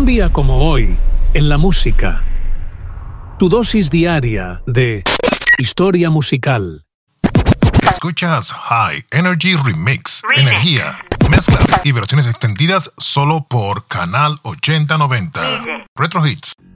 día como hoy, en la música. Tu dosis diaria de historia musical. Escuchas High Energy Remix. Energía, mezclas y versiones extendidas solo por Canal 8090. Retro Hits.